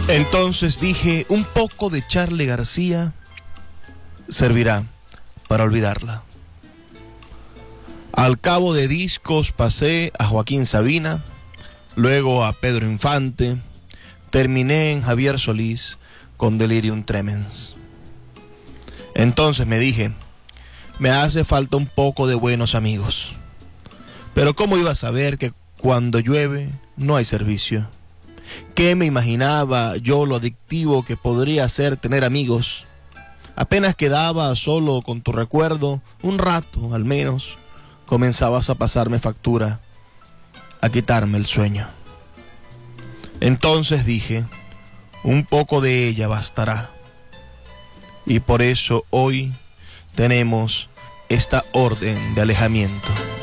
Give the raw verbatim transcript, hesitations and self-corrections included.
Entonces dije, un poco de Charly García servirá para olvidarla. Al cabo de discos pasé a Joaquín Sabina, luego a Pedro Infante, terminé en Javier Solís con Delirium Tremens. Entonces me dije, me hace falta un poco de buenos amigos. Pero ¿cómo iba a saber que cuando llueve no hay servicio? ¿Qué me imaginaba yo lo adictivo que podría ser tener amigos? Apenas quedaba solo con tu recuerdo, un rato al menos, comenzabas a pasarme factura, a quitarme el sueño. Entonces dije, un poco de ella bastará. Y por eso hoy tenemos esta orden de alejamiento.